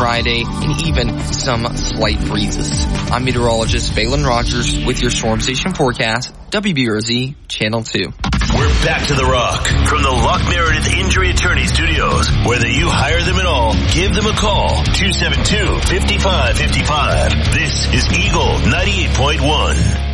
Friday, and even some slight breezes. I'm meteorologist Phelan Rogers with your Storm Station forecast, WBRZ Channel 2. We're back to the Rock from the Locke Meredith Injury Attorney Studios. Whether you hire them at all, give them a call. 272-5555. This is Eagle 98.1.